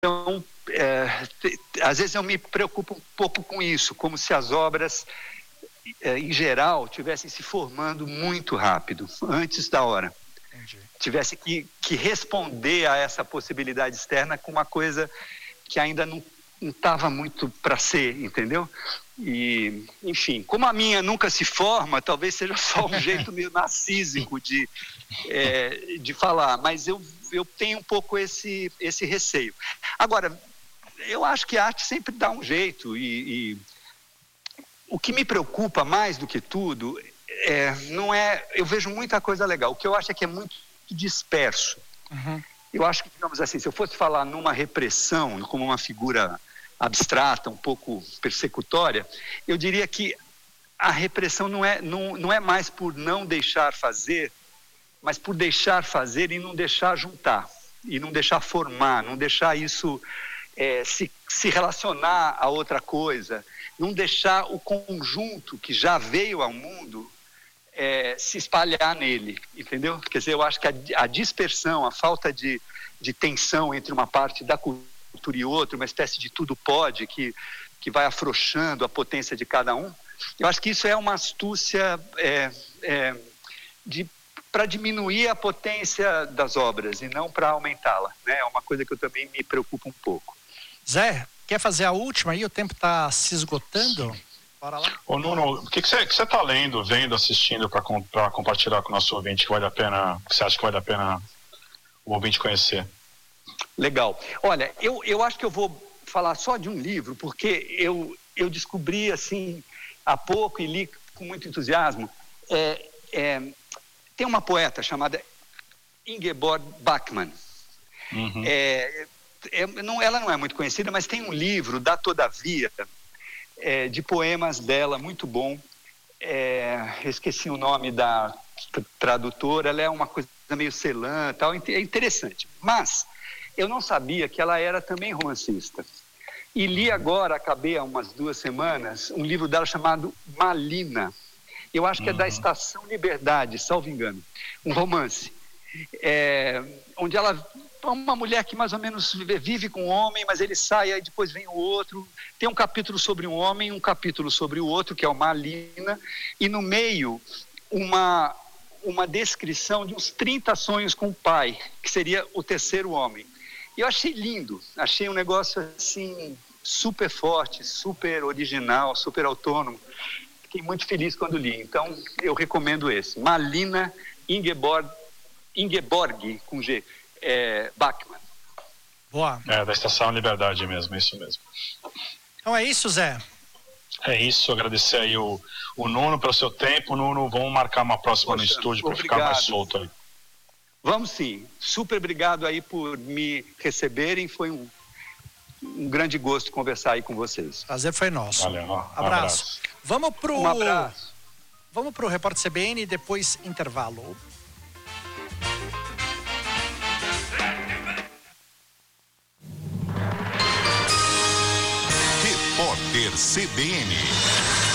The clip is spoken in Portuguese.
às vezes eu me preocupo um pouco com isso, como se as obras, em geral, tivessem se formando muito rápido, antes da hora. Entendi. Tivesse que responder a essa possibilidade externa com uma coisa que ainda não estava muito para ser, entendeu? E, enfim, como a minha nunca se forma, talvez seja só um jeito meio narcísico de falar, mas eu tenho um pouco esse receio. Agora, eu acho que a arte sempre dá um jeito e o que me preocupa mais do que tudo não é... Eu vejo muita coisa legal. O que eu acho é que é muito disperso. Uhum. Eu acho que, digamos assim, se eu fosse falar numa repressão, como uma figura abstrata, um pouco persecutória, eu diria que a repressão não é mais por não deixar fazer, mas por deixar fazer e não deixar juntar, e não deixar formar, não deixar isso se relacionar a outra coisa, não deixar o conjunto que já veio ao mundo se espalhar nele, entendeu? Quer dizer, eu acho que a dispersão, a falta de tensão entre uma parte da cultura e outra, uma espécie de tudo pode, que vai afrouxando a potência de cada um, eu acho que isso é uma astúcia para diminuir a potência das obras e não para aumentá-la, né? É uma coisa que eu também me preocupo um pouco. Zé, quer fazer a última aí? O tempo está se esgotando. Bora lá. Ô Nuno, o que você está lendo, vendo, assistindo para compartilhar com o nosso ouvinte que você acha que vale a pena o ouvinte conhecer? Legal. Olha, eu acho que eu vou falar só de um livro, porque eu descobri assim há pouco e li com muito entusiasmo. Tem uma poeta chamada Ingeborg Bachmann. Uhum. Ela não é muito conhecida, mas tem um livro da Todavia, de poemas dela, muito bom. Esqueci o nome da tradutora, ela é uma coisa meio Celan, tal, é interessante. Mas eu não sabia que ela era também romancista. E li agora, acabei há umas 2 semanas, um livro dela chamado Malina. Eu acho que é da Estação Liberdade, salvo engano. Um romance. Onde ela... Uma mulher que mais ou menos vive com um homem, mas ele sai, aí depois vem o outro. Tem um capítulo sobre um homem, um capítulo sobre o outro, que é o Malina. E no meio, uma descrição de uns 30 sonhos com o pai, que seria o terceiro homem. E eu achei lindo, achei um negócio assim, super forte, super original, super autônomo. Fiquei muito feliz quando li, então eu recomendo esse. Malina Ingeborg com G, Bachmann. Boa. Da Estação Liberdade mesmo, isso mesmo. Então é isso, Zé. É isso, agradecer aí o Nuno pelo seu tempo. Nuno, vamos marcar uma próxima no estúdio para ficar mais solto aí. Vamos sim, super obrigado aí por me receberem, foi um grande gosto conversar aí com vocês. Prazer foi nosso. Valeu, abraço. Vamos Um abraço. Vamos pro Repórter CBN e depois intervalo. Repórter CBN.